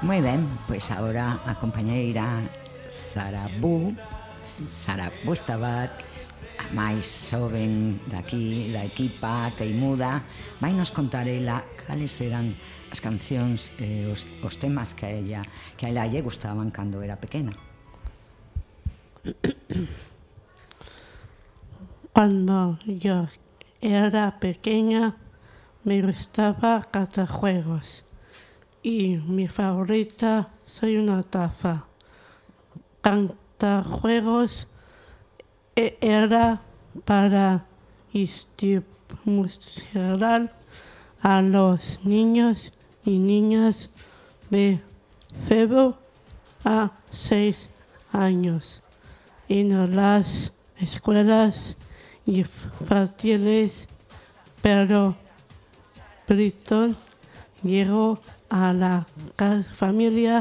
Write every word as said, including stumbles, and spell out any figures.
Moi ben, pois agora a compañeira Sara Bu, Sara Bustabat, a máis xoven daqui, da equipa Teimuda, vai nos contar ela cales eran as cancións e os, os temas que a ella que a ela lle gustaban cando era pequena. Cuando yo era pequeña me gustaba Cazajuegos y mi favorita Soy una taza. Cazajuegos era para estimular a los niños y niñas de cero a seis años en las escuelas infantiles, pero Britton llegó a la familia